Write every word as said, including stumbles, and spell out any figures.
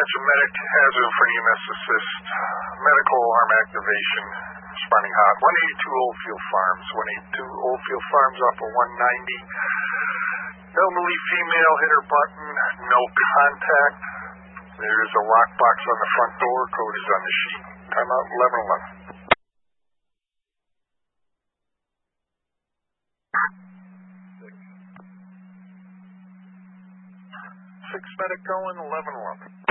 Attention medic, hazard for E M S assist. Medical arm activation. Responding hot. one eighty-two Oldfield Farms. one eighty-two Oldfield Farms off of one ninety. Elderly female hit her button. No contact. There is a lockbox on the front door. Code is on the sheet. Timeout eleven eleven. Six medic going, eleven eleven.